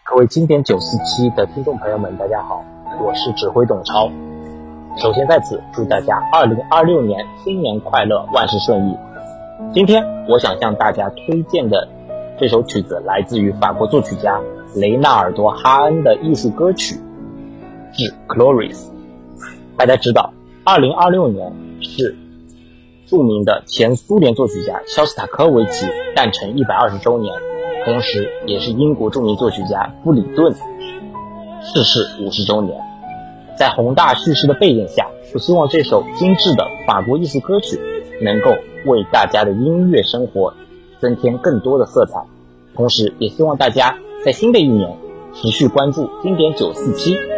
各位经典947的听众朋友们，大家好，我是指挥董超。首先在此祝大家2026年新年快乐，万事顺意。今天我想向大家推荐的这首曲子来自于法国作曲家雷纳尔多·哈恩的艺术歌曲《致 Cloris》。大家知道2026年是著名的前苏联作曲家肖斯塔科维奇诞辰120周年，同时也是英国著名作曲家布里顿逝世50周年。在宏大叙事的背景下，我希望这首精致的法国艺术歌曲能够为大家的音乐生活增添更多的色彩，同时也希望大家在新的一年持续关注经典947